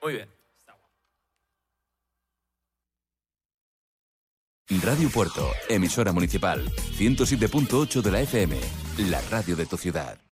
Muy bien. Radio Puerto, emisora municipal, 107.8 de la FM, la radio de tu ciudad.